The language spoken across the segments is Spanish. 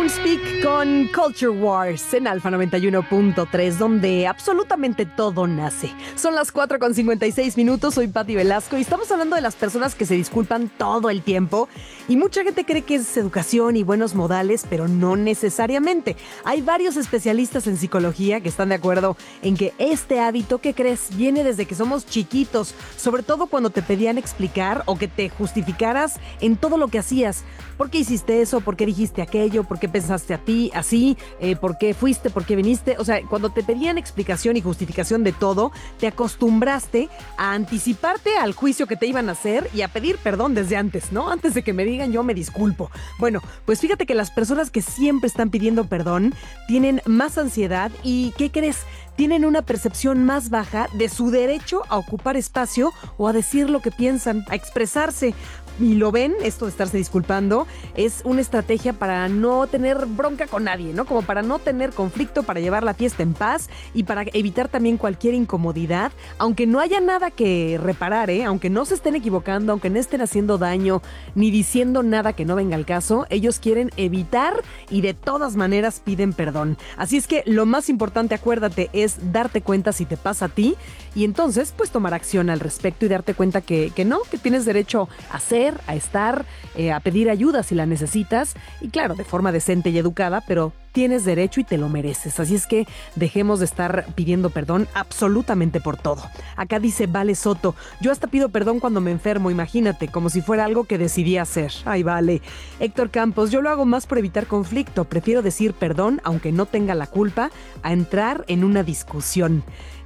Speak con Culture Wars en Alfa 91.3, donde absolutamente todo nace. Son las 4:56, soy Patti Velasco y estamos hablando de las personas que se disculpan todo el tiempo. Y mucha gente cree que es educación y buenos modales, pero no necesariamente. Hay varios especialistas en psicología que están de acuerdo en que este hábito, ¿qué crees?, viene desde que somos chiquitos, sobre todo cuando te pedían explicar o que te justificaras en todo lo que hacías. ¿Por qué hiciste eso? ¿Por qué dijiste aquello? ¿Por qué pensaste a ti así? ¿Por qué fuiste? ¿Por qué viniste? O sea, cuando te pedían explicación y justificación de todo, te acostumbraste a anticiparte al juicio que te iban a hacer y a pedir perdón desde antes, ¿no? Antes de que me digan, yo me disculpo. Bueno, pues fíjate que las personas que siempre están pidiendo perdón tienen más ansiedad y, ¿qué crees?, tienen una percepción más baja de su derecho a ocupar espacio o a decir lo que piensan, a expresarse. Y lo ven, esto de estarse disculpando es una estrategia para no tener bronca con nadie, ¿no? Como para no tener conflicto, para llevar la fiesta en paz y para evitar también cualquier incomodidad, aunque no haya nada que reparar, aunque no se estén equivocando, aunque no estén haciendo daño ni diciendo nada que no venga al caso, ellos quieren evitar y de todas maneras piden perdón. Así es que lo más importante, acuérdate, es darte cuenta si te pasa a ti y entonces pues tomar acción al respecto y darte cuenta que no, que tienes derecho a ser, a estar, a pedir ayuda si la necesitas y claro, de forma decente y educada, pero tienes derecho y te lo mereces. Así es que dejemos de estar pidiendo perdón absolutamente por todo. Acá dice Vale Soto, yo hasta pido perdón cuando me enfermo, imagínate, como si fuera algo que decidí hacer. Ay, vale. Héctor Campos, yo lo hago más por evitar conflicto, prefiero decir perdón aunque no tenga la culpa a entrar en una discusión.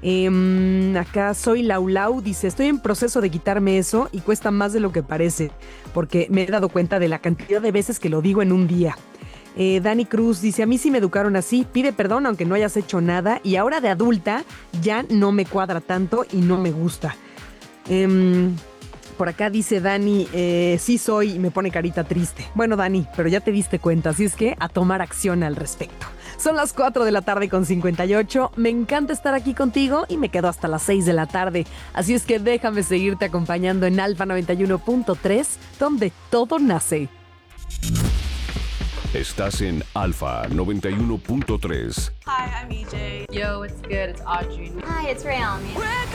Acá soy Laulau, dice, estoy en proceso de quitarme eso y cuesta más de lo que parece, porque me he dado cuenta de la cantidad de veces que lo digo en un día. Dani Cruz dice, a mí sí me educaron así, pide perdón aunque no hayas hecho nada y ahora de adulta ya no me cuadra tanto y no me gusta. Por acá dice Dani, sí soy, y me pone carita triste. Bueno, Dani, pero ya te diste cuenta, así es que a tomar acción al respecto. Son las 4:58. Me encanta estar aquí contigo y me quedo hasta las 6 de la tarde. Así es que déjame seguirte acompañando en Alfa 91.3, donde todo nace. Estás en Alfa 91.3. Hi, I'm EJ. Yo, what's good? It's Audrey. Hi, it's Rayami.